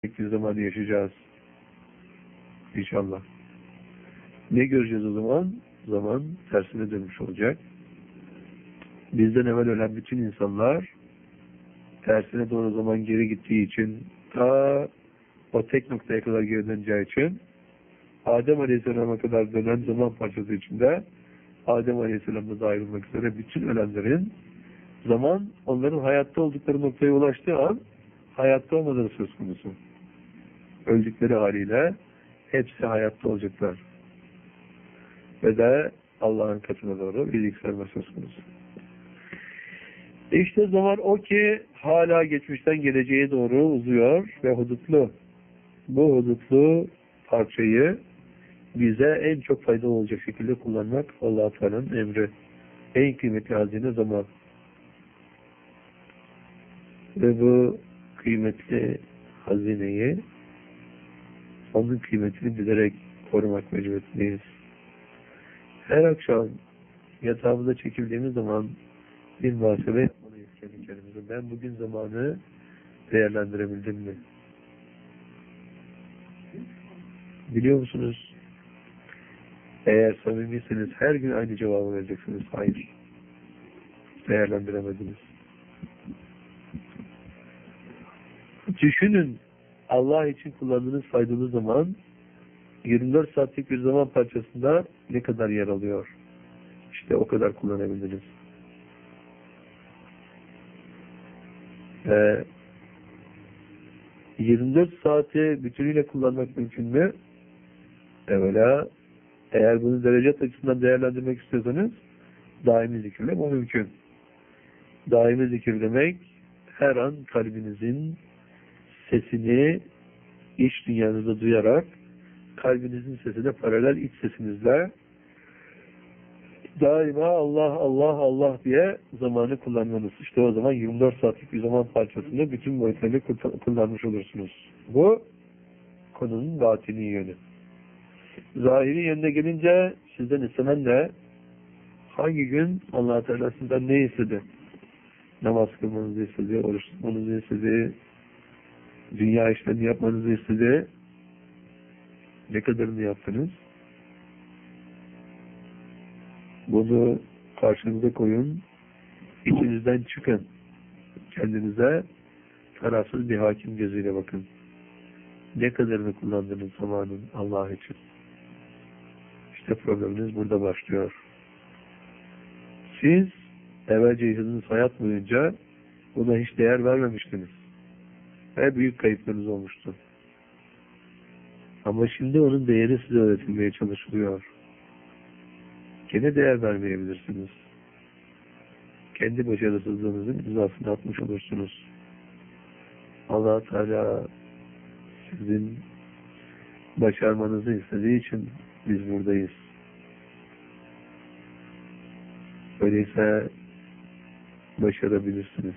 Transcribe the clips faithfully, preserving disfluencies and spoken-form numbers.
bir zaman yaşayacağız. İnşallah. Ne göreceğiz o zaman? Zaman tersine dönmüş olacak. Bizden evvel ölen bütün insanlar tersine doğru zaman geri gittiği için, ta o tek noktaya kadar geri döneceği için, Adem Aleyhisselam'a kadar dönen zaman parçası içinde Adem Aleyhisselam'da da ayrılmak üzere bütün ölenlerin zaman onların hayatta oldukları noktaya ulaştığı an hayatta olmaları söz konusu. Öldükleri haliyle hepsi hayatta olacaklar. Ve de Allah'ın katına doğru bir yükselme söz konusu. İşte zaman o ki hala geçmişten geleceğe doğru uzuyor ve hudutlu. Bu hudutlu parçayı bize en çok faydalı olacak şekilde kullanmak Allah-u Teala'nın emri. En kıymetli hazine zaman. Ve bu kıymetli hazineyi, onun kıymetini bilerek korumak mecburiyetindeyiz. Her akşam yatağımıza çekildiğimiz zaman bir muhasebe yapmalıyız kendi kendimize. Ben bugün zamanı değerlendirebildim mi? Biliyor musunuz? Eğer samimisiniz her gün aynı cevabı vereceksiniz. Hayır. Değerlendiremediniz. Düşünün, Allah için kullandığınız faydalı zaman yirmi dört saatlik bir zaman parçasında ne kadar yer alıyor? İşte o kadar kullanabildiniz. Ee, yirmi dört saati bütünüyle kullanmak mümkün mü? Evvela, eğer bunu derece açısından değerlendirmek istiyorsanız daimi zikirle bu mümkün. Daimi zikir demek her an kalbinizin sesini iç dünyanızda duyarak kalbinizin sesine paralel iç sesinizle daima Allah Allah Allah diye zamanı kullanmanız. İşte o zaman yirmi dört saatlik bir zaman parçasında bütün boyutlarını kullanmış olursunuz. Bu konunun batini yönü. Zahiri yönüne gelince sizden istenen de hangi gün Allah-u Teala sizden ne istedi? Namaz kılmanızı istedi, oruç tutmanızı istedi, dünya işlerini yapmanızı istedi. Ne kadarını yaptınız? Bunu karşınıza koyun, içinizden çıkın. Kendinize tarafsız bir hakim gözüyle bakın. Ne kadarını kullandınız zamanın Allah için? İşte probleminiz burada başlıyor. Siz evvelce yaşadığınız hayat boyunca buna hiç değer vermemiştiniz. Ve büyük kayıplarınız olmuştu. Ama şimdi onun değeri size öğretilmeye çalışılıyor. Gene değer vermeyebilirsiniz. Kendi başarısızlığınızın imzasını atmış olursunuz. Allah Teala sizin başarmanızı istediği için biz buradayız. Öyleyse başarabilirsiniz.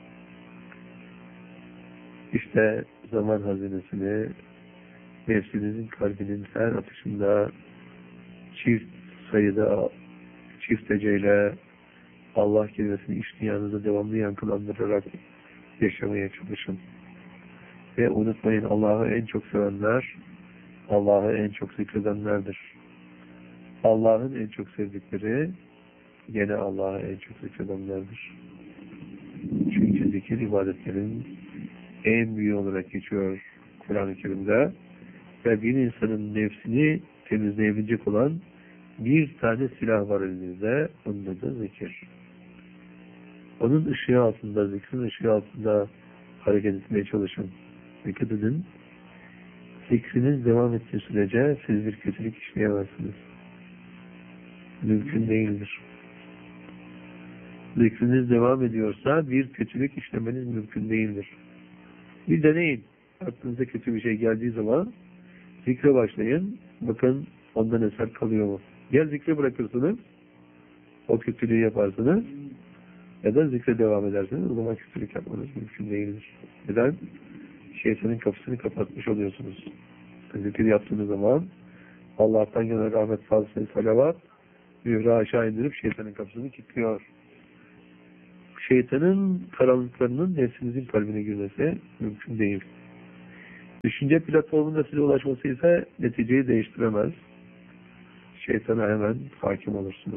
İşte zaman hazinesini nefsinizin kalbinin her atışında çift sayıda çift eceyle Allah kelimesini iç dünyanızda devamlı yankılandırarak yaşamaya çalışın. Ve unutmayın, Allah'ı en çok sevenler Allah'ı en çok zikredenlerdir. Allah'ın en çok sevdikleri gene Allah'ı en çok zikredenlerdir. Çünkü zikir ibadetlerin en büyüğü olarak geçiyor Kur'an-ı Kerim'de ve bir insanın nefsini temizleyebilecek olan bir tane silah var elinizde, onun adı zikir. Onun ışığı altında, zikrin ışığı altında hareket etmeye çalışın. Dikkat edin. Zikriniz devam ettiği sürece siz bir kötülük işleyemezsiniz. Mümkün değildir. Zikriniz devam ediyorsa bir kötülük işlemeniz mümkün değildir. Bir deneyin. Aklınıza kötü bir şey geldiği zaman zikre başlayın. Bakın ondan eser kalıyor mu? Ya zikre bırakırsınız, o kötülüğü yaparsınız, ya da zikre devam edersiniz. O zaman kötülük yapmanız mümkün değildir. Neden? Şeytanın kapısını kapatmış oluyorsunuz. Zikir yaptığınız zaman Allah'tan gelen rahmet, fazla salavat mühre aşağı indirip şeytanın kapısını kilitliyor. Şeytanın karanlıklarının nefsinizin kalbine girmesi mümkün değil. Düşünce platformunda size ulaşması ise neticeyi değiştiremez. Şeytana hemen hakim olursunuz.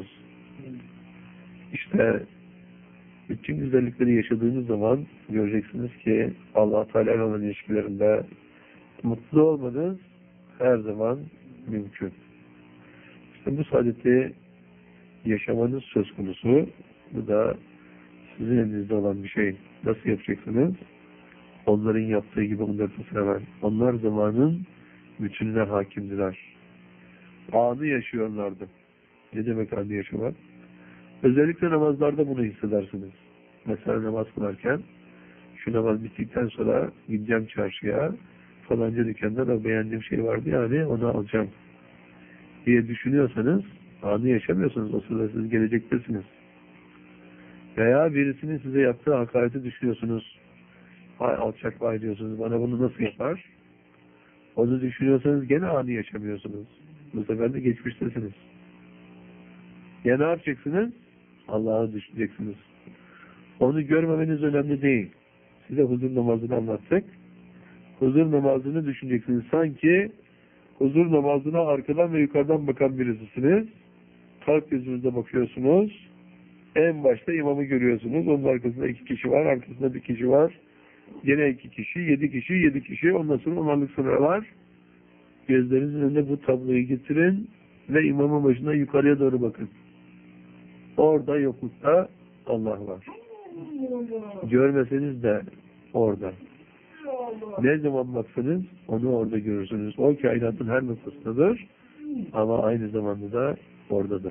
İşte bütün güzellikleri yaşadığınız zaman göreceksiniz ki Allah Teala ile olan ilişkilerinde mutlu olmanız her zaman mümkün. İşte bu saadeti yaşamanız söz konusu. Bu da sizin elinizde olan bir şey. Nasıl yapacaksınız? Onların yaptığı gibi onları tasarlar. Onlar zamanın bütününe hakimdiler. Anı yaşıyorlardı. Ne demek anı yaşamak? Özellikle namazlarda bunu hissedersiniz. Mesela namaz kılarken şu namaz bittikten sonra gideceğim çarşıya, falanca dükkanda da beğendiğim şey vardı yani onu alacağım diye düşünüyorsanız anı yaşamıyorsunuz. O sırada siz gelecektesiniz. Veya birisinin size yaptığı hakareti düşünüyorsunuz. Vay alçak vay diyorsunuz. Bana bunu nasıl yapar? Onu düşünüyorsanız gene anı yaşamıyorsunuz. Bu sefer de geçmiştesiniz. Ya ne yapacaksınız? Allah'ı düşüneceksiniz. Onu görmemeniz önemli değil. Size huzur namazını anlattık. Huzur namazını düşüneceksiniz. Sanki huzur namazına arkadan ve yukarıdan bakan birisisiniz. Kalp gözünüzde bakıyorsunuz. En başta imamı görüyorsunuz. Onun arkasında iki kişi var. Arkasında bir kişi var. Yine iki kişi, yedi kişi, yedi kişi. Ondan sonra onlarlık sınırı var. Gözlerinizin önüne bu tabloyu getirin ve imamın başına yukarıya doğru bakın. Orada yoklukta Allah var. Görmeseniz de orada. Ne zaman baksanız onu orada görürsünüz. O kainatın her noktasındadır ama aynı zamanda da oradadır.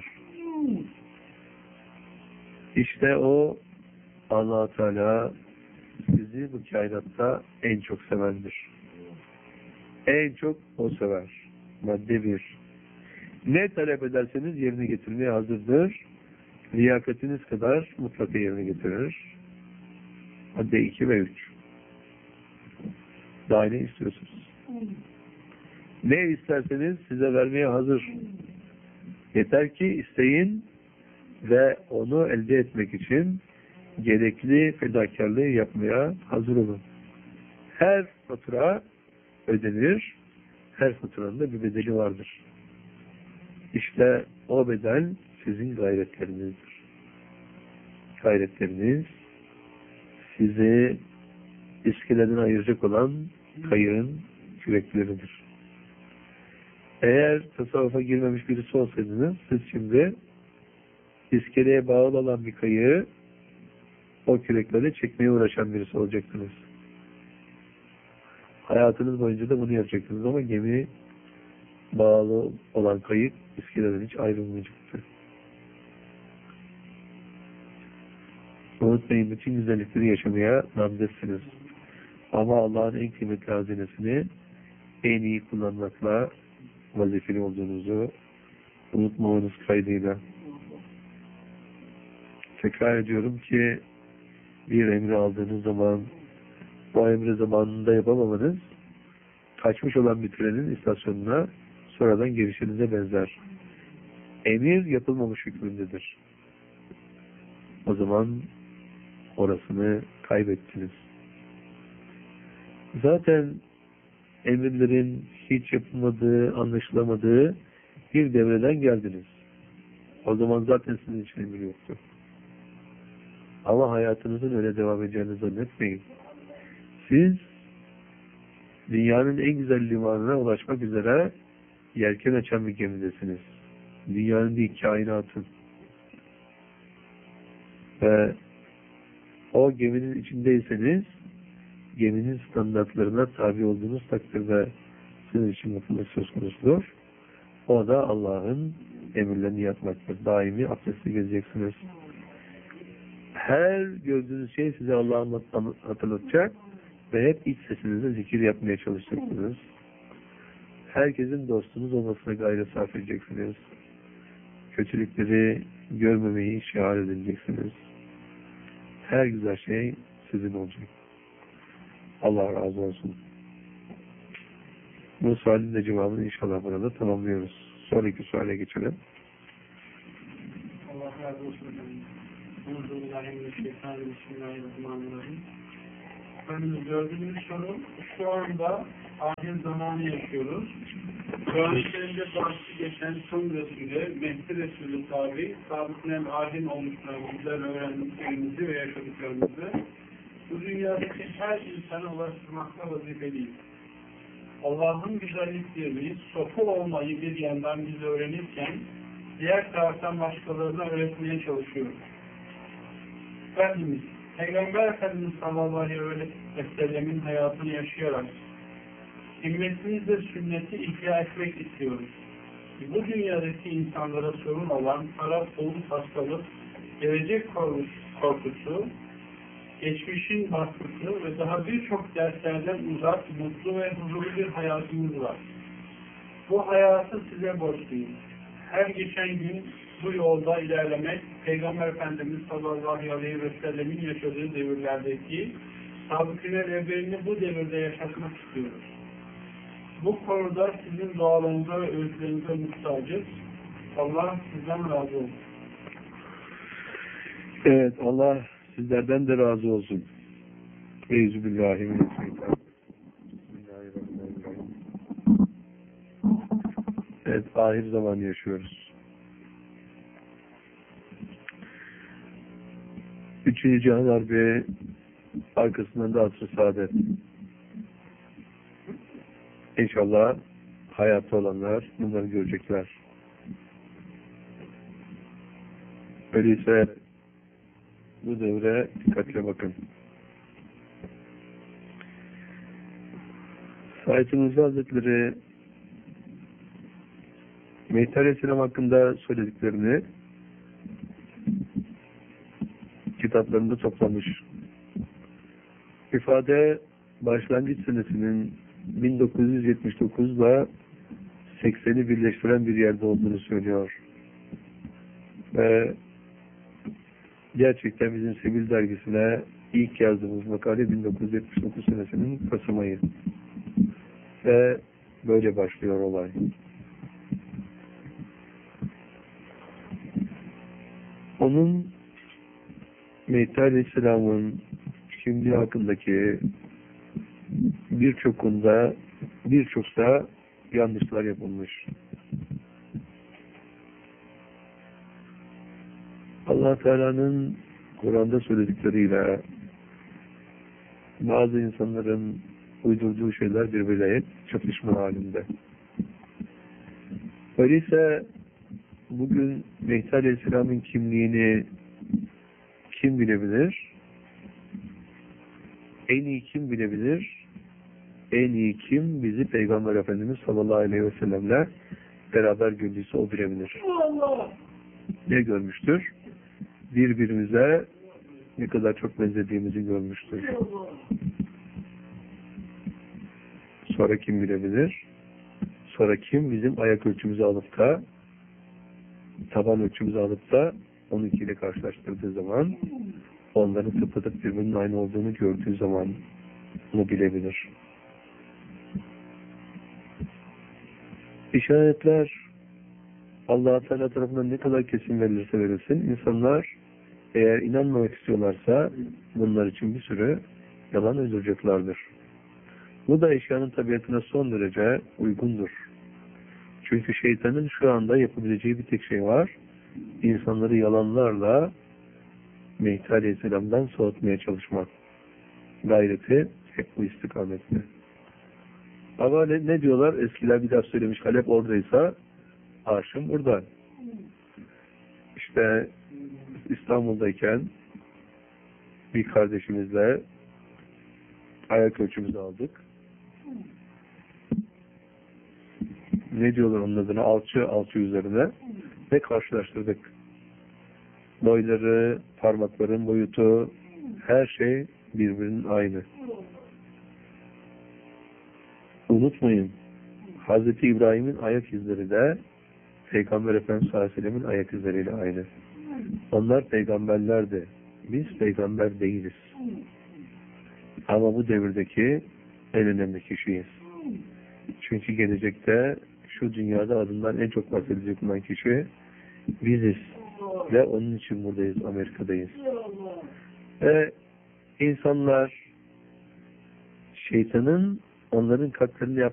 İşte o Allah Teala sizi bu kainatta en çok sevendir. En çok o sever. Madde bir. Ne talep ederseniz yerine getirmeye hazırdır. Liyakatiniz kadar mutlaka yerine getirir. Madde iki ve üç. Daha ne istiyorsunuz? Ne isterseniz size vermeye hazır. Yeter ki isteyin ve onu elde etmek için gerekli fedakarlığı yapmaya hazır olun. Her fatura ödenir. Her faturanın da bir bedeli vardır. İşte o bedel sizin gayretlerinizdir. Gayretleriniz sizi iskeleden ayıracak olan kayığın kürekleridir. Eğer tasavvufa girmemiş birisi olsaydınız siz şimdi iskeleye bağlı olan bir kayığı o kürekleri çekmeye uğraşan birisi olacaksınız. Hayatınız boyunca da bunu yapacaksınız ama gemi bağlı olan kayık iskeleden hiç ayrılmayacaktır. Unutmayın, bütün güzellikleri yaşamaya namzetsiniz. Ama Allah'ın en kıymetli hazinesini en iyi kullanmakla vazifeli olduğunuzu unutmamanız kaydıyla. Tekrar ediyorum ki bir emri aldığınız zaman o emri zamanında yapamamanız kaçmış olan bir trenin istasyonuna sonradan girişinize benzer. Emir yapılmamış hükmündedir. O zaman orasını kaybettiniz. Zaten emirlerin hiç yapılmadığı, anlaşılamadığı bir devreden geldiniz. O zaman zaten sizin için emir yoktu. Ama hayatınızın öyle devam edeceğini zannetmeyin. Siz dünyanın en güzel limanına ulaşmak üzere yelken açan bir gemidesiniz. Dünyanın değil, kainatın. Ve o geminin içindeyseniz geminin standartlarına tabi olduğunuz takdirde sizin için mutluluk söz konusudur. O da Allah'ın emirlerini yapmaktır. Daimi abdestli gezeceksiniz. Her gördüğünüz şey size Allah'ı hatırlatacak ve hep iç sesinizle zikir yapmaya çalışacaksınız. Herkesin dostunuz olmasına gayret sarf edeceksiniz. Kötülükleri görmemeyi şiar edeceksiniz. Her güzel şey sizin olacak. Allah razı olsun. Bu sualin de cevabını inşallah burada tamamlıyoruz. Sonraki suale geçelim. Allah razı olsun. Bismillahirrahmanirrahim. Efendim, dördüncü soru şu anda ahir zamanı yaşıyoruz. Kur'an-ı Kerim'de bahsi geçen son Resulü, Mehdi Resulü tabi, sabıknen ahin olmuşlarımızdan öğrendiklerimizi ve yaşadıklarımızı bu dünyadaki her insana ulaştırmakla vazifeliyiz. Allah'ın güzelliklerini, sofu olmayı bir yandan biz öğrenirken, diğer taraftan başkalarına öğretmeye çalışıyoruz. Efendimiz, Peygamber Efendimiz sallallahu aleyhi ve sellemin hayatını yaşayarak, himmetimizle sünneti ihya etmek istiyoruz. Bu dünyadaki insanlara sorun olan para, pul, hastalık, gelecek korkusu, geçmişin baskısı ve daha birçok derslerden uzak, mutlu ve huzurlu bir hayatımız var. Bu hayatı size borçluyum. Her geçen gün bu yolda ilerlemek, Peygamber Efendimiz sallallahu aleyhi ve sellemin yaşadığı devirlerdeki sabıkine evlerini bu devirde yaşatmak istiyoruz. Bu konuda sizin dualarınıza ve öğütlerinize muhtacız. Allah sizden razı olsun. Evet, Allah sizlerden de razı olsun. Euzubillahimineşşeytanirracim. Bismillahirrahmanirrahim. Evet, ahir zaman yaşıyoruz. Üçüncü Cihan Harbi, arkasından da asr-ı saadet. İnşallah hayatta olanlar bunları görecekler. Öyleyse bu devre dikkatle bakın. Said Nursi Hazretleri Mehdi Aleyhisselam hakkında söylediklerini kitaplarında toplamış. İfade başlangıç senesinin bin dokuz yüz yetmiş dokuz ile sekseni birleştiren bir yerde olduğunu söylüyor. Ve gerçekten bizim Sebil dergisine ilk yazdığımız makale bin dokuz yüz yetmiş dokuz senesinin Kasım ayı. Ve böyle başlıyor olay. Onun Mehdi Aleyhisselam'ın kimliği hakkındaki birçok konuda birçok da yanlışlar yapılmış. Allah Teala'nın Kur'an'da söyledikleriyle bazı insanların uydurduğu şeyler birbirine çatışma halinde. Öyleyse bugün Mehdi Aleyhisselam'ın kimliğini kim bilebilir? En iyi kim bilebilir? En iyi kim? Bizi Peygamber Efendimiz sallallahu aleyhi ve sellemle beraber gördüyse o bilebilir. Allah! Ne görmüştür? Birbirimize ne kadar çok benzediğimizi görmüştür. Sonra kim bilebilir? Sonra kim bizim ayak ölçümüzü alıp da taban ölçümüzü alıp da onunkiyle karşılaştırdığı zaman onların tıpatıp birbirinin aynı olduğunu gördüğü zaman bunu bilebilir. İşaretler Allah Teala tarafından ne kadar kesin verilirse verilsin, insanlar eğer inanmamak istiyorlarsa bunlar için bir sürü yalan uyduracaklardır. Bu da eşyanın tabiatına son derece uygundur. Çünkü şeytanın şu anda yapabileceği bir tek şey var. İnsanları yalanlarla Mehdi Aleyhisselam'dan soğutmaya çalışmak. Gayreti hep bu istikamette. Ama ne, ne diyorlar? Eskiler bir daha söylemiş. Halep oradaysa arşım burada. İşte İstanbul'dayken bir kardeşimizle ayak ölçümüzü aldık. Ne diyorlar onun adına? Alçı, alçı üzerine ve karşılaştırdık. Boyları, parmakların boyutu, her şey birbirinin aynı. Unutmayın, Hazreti İbrahim'in ayak izleri de Peygamber Efendimiz sallallahu aleyhi ve sellem'in ayak izleriyle aynı. Onlar peygamberlerdi. Biz peygamber değiliz. Ama bu devirdeki en önemli kişiyiz. Çünkü gelecekte şu dünyada adından en çok bahsedecek olan kişi biziz. Ve onun için buradayız, Amerika'dayız. Ve insanlar şeytanın onların kalplerinde